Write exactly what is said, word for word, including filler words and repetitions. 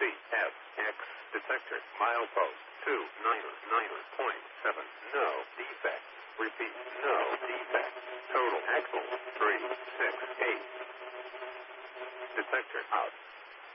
C F X detector milepost two nine nine point seven. No defect. Repeat. No defect. Total axle three six eight. Detector out.